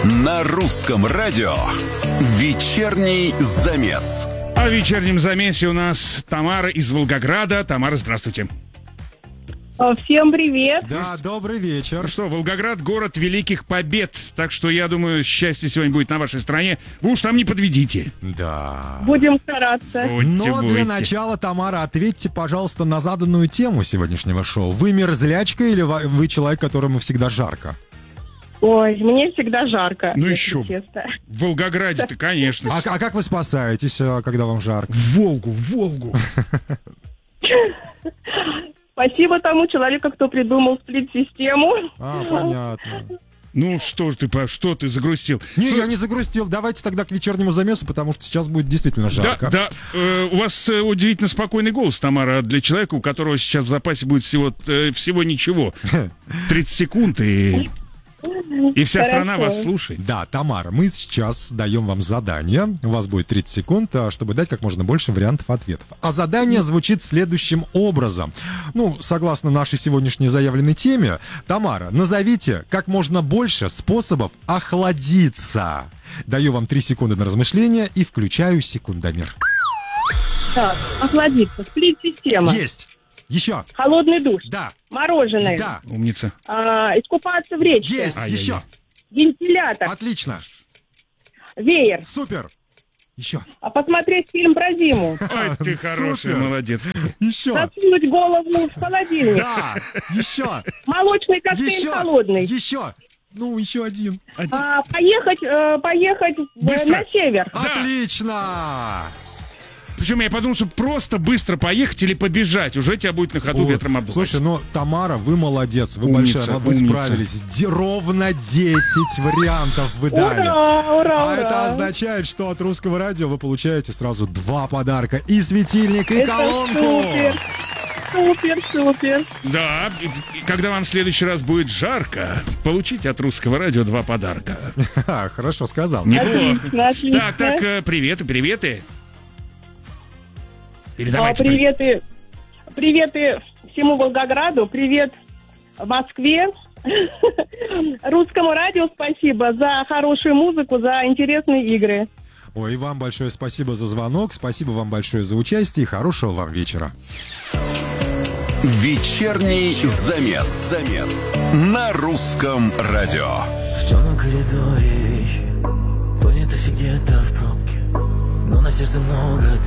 На русском радио «Вечерний замес». А в вечернем замесе у нас Тамара из Волгограда. Тамара, здравствуйте. Всем привет. Да, добрый вечер. Ну что, Волгоград — город великих побед. Так что, я думаю, счастье сегодня будет на вашей стороне. Вы уж там не подведите. Да. Будем стараться. Но для начала, Тамара, ответьте, пожалуйста, на заданную тему сегодняшнего шоу. Вы мерзлячка или вы человек, которому всегда жарко? Ой, мне всегда жарко. Ну если еще. честно. В Волгограде-то, конечно. А как вы спасаетесь, когда вам жарко? В Волгу. Спасибо тому человеку, кто придумал сплит-систему. Понятно. Ну что ты загрустил? Не, я не загрустил. Давайте тогда к вечернему замесу, потому что сейчас будет действительно жарко. Да, у вас удивительно спокойный голос, Тамара, для человека, у которого сейчас в запасе будет всего ничего. 30 секунд и вся страна вас слушает. Да, Тамара, мы сейчас даем вам задание. У вас будет 30 секунд, чтобы дать как можно больше вариантов ответов. А задание звучит следующим образом. Ну, согласно нашей сегодняшней заявленной теме, Тамара, назовите как можно больше способов охладиться. Даю вам 3 секунды на размышление и включаю секундомер. Так, охладиться. Сплит-система. Есть. Еще. Холодный душ. Да. Мороженое. Да. Умница. Искупаться в речке. Есть. Еще. Вентилятор. Отлично. Веер. Супер. Еще. Посмотреть фильм про зиму. Ой, ты хороший, Супер. молодец. Еще. Засунуть голову в холодильник. Да. Еще. Молочный коктейль Еще. холодный. Еще. Ну, еще один. Поехать Быстро. на север. Отлично. Причем я подумал, что просто быстро поехать или побежать. Уже тебя будет на ходу ветром обдувать. Слушай, ну, Тамара, вы молодец. Вы Умница, большая, вы умница. справились. Ровно 10 вариантов вы дали. Ура. Это означает, что от Русского радио вы получаете сразу 2 подарка. И светильник, и колонку. Супер. Да, и когда вам в следующий раз будет жарко, получите от Русского радио 2 подарка. Хорошо сказал. Неплохо. Отлично. Так, приветы. Передавайте. Приветы всему Волгограду, привет Москве. Русскому радио спасибо за хорошую музыку, за интересные игры. Ой, и вам большое спасибо за звонок, спасибо вам большое за участие и хорошего вам вечера. Вечерний замес. На русском радио. В темном коридоре вещи, понятых где-то в пробке, но на сердце много